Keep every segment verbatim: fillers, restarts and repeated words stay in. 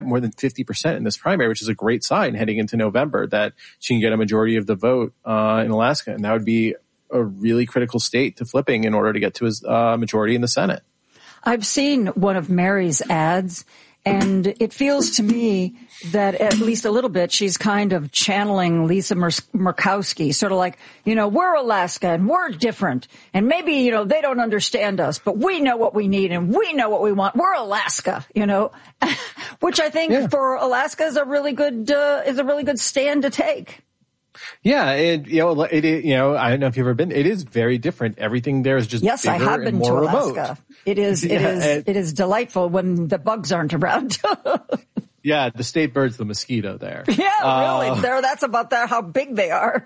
more than fifty percent in this primary, which is a great sign heading into November that she can get a majority of the vote uh, in Alaska. And that would be a really critical state to flipping in order to get to a uh, majority in the Senate. I've seen one of Mary's ads, and it feels to me that at least a little bit she's kind of channeling Lisa Murkowski, sort of like, you know, we're Alaska and we're different. And maybe, you know, they don't understand us, but we know what we need and we know what we want. We're Alaska, you know, which I think yeah. for Alaska is a really good, uh, is a really good stand to take. Yeah, it, you know, it, it, you know, I don't know if you've ever been. It is very different. Everything there is just yes, bigger I have been and more to Alaska. Remote. It is, it yeah, is, and, it is delightful when the bugs aren't around. yeah, the state bird's the mosquito there. Yeah, really. Uh, there, that's about that how big they are.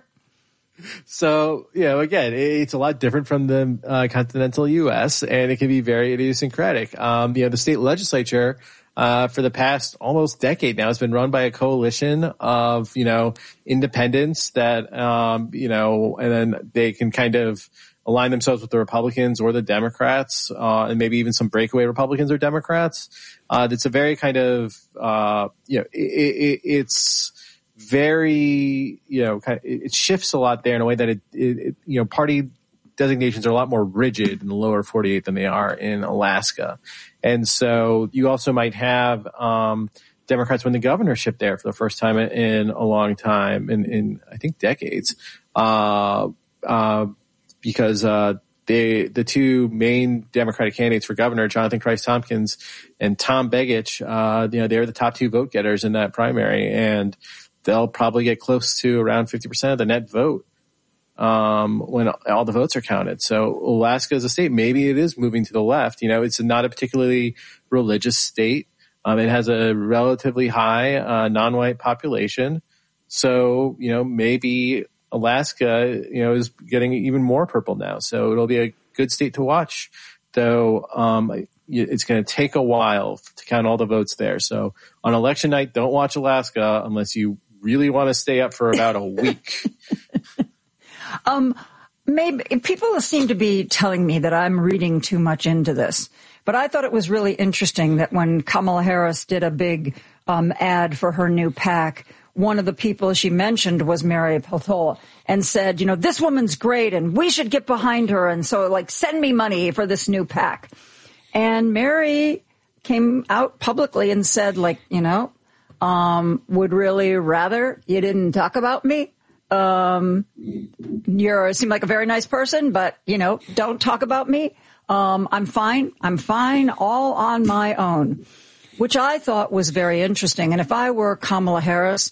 So, you know, again, it's a lot different from the uh, continental U S, and it can be very idiosyncratic. Um, you know, the state legislature. Uh, for the past almost decade now, has been run by a coalition of, you know, independents that, um, you know, and then they can kind of align themselves with the Republicans or the Democrats, uh, and maybe even some breakaway Republicans or Democrats. Uh, it's a very kind of, uh, you know, it, it, it's very, you know, kind of, it shifts a lot there in a way that it, it, it you know, party designations are a lot more rigid in the lower forty-eight than they are in Alaska. And so you also might have um Democrats win the governorship there for the first time in a long time, in, in I think decades, uh, uh, because uh, they the two main Democratic candidates for governor, Jonathan Christ Tompkins and Tom Begich, uh, you know, they're the top two vote getters in that primary, and they'll probably get close to around fifty percent of the net vote um when all the votes are counted. So Alaska as a state, maybe it is moving to the left. You know, it's not a particularly religious state. Um, it has a relatively high uh, non-white population. So, you know, maybe Alaska, you know, is getting even more purple now. So it'll be a good state to watch, though. Um, it's going to take a while to count all the votes there. So on election night, don't watch Alaska unless you really want to stay up for about a week. Um, maybe people seem to be telling me that I'm reading too much into this, but I thought it was really interesting that when Kamala Harris did a big um, ad for her new PAC, one of the people she mentioned was Mary Peltola and said, you know, this woman's great and we should get behind her. And so, like, send me money for this new PAC. And Mary came out publicly and said, like, you know, um, would really rather you didn't talk about me. Um, you seem like a very nice person, but, you know, don't talk about me. Um, I'm fine. I'm fine all on my own, which I thought was very interesting. And if I were Kamala Harris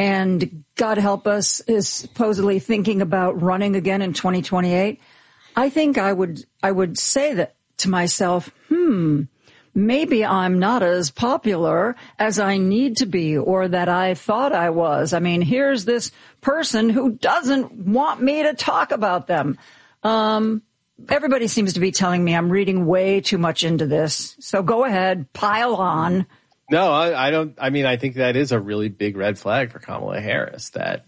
and God help us is supposedly thinking about running again in twenty twenty-eight, I think I would, I would say that to myself, hmm, maybe I'm not as popular as I need to be or that I thought I was. I mean, here's this person who doesn't want me to talk about them. Um, everybody seems to be telling me I'm reading way too much into this. So go ahead, pile on. No, I, I don't. I mean, I think that is a really big red flag for Kamala Harris that,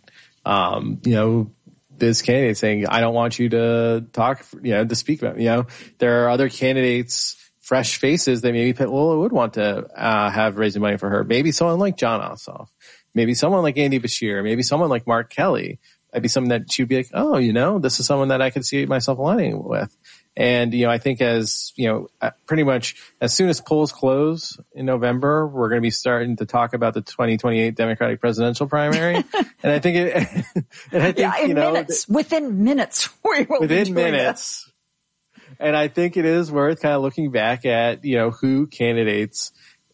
um, you know, this candidate saying, I don't want you to talk, you know, to speak about, you know, there are other candidates, fresh faces that maybe Peltola would want to uh, have raising money for her. Maybe someone like Jon Ossoff. Maybe someone like Andy Beshear. Maybe someone like Mark Kelly. That'd be someone that she'd be like, oh, you know, this is someone that I could see myself aligning with. And, you know, I think as, you know, pretty much as soon as polls close in November, we're going to be starting to talk about the twenty twenty-eight Democratic presidential primary. And I think it, and I think, yeah, in you know, minutes, within minutes, we will within be doing minutes. That. And I think it is worth kind of looking back at, you know, who candidates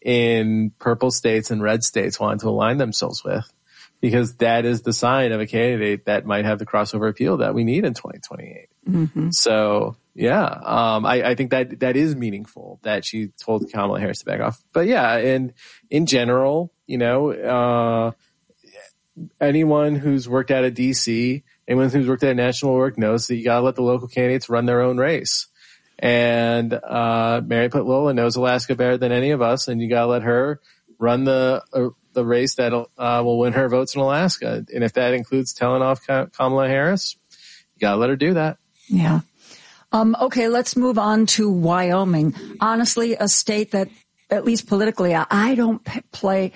in purple states and red states want to align themselves with, because that is the sign of a candidate that might have the crossover appeal that we need in twenty twenty-eight. Mm-hmm. So, yeah, um, I, I think that that is meaningful that she told Kamala Harris to back off. But yeah, and in general, you know, uh, anyone who's worked out of D C, anyone who's worked at national work knows that you gotta let the local candidates run their own race. And, uh, Mary Peltola knows Alaska better than any of us, and you gotta let her run the, uh, the race that, uh, will win her votes in Alaska. And if that includes telling off Kamala Harris, you gotta let her do that. Yeah. Um, okay, let's move on to Wyoming. Honestly, a state that at least politically, I don't p- play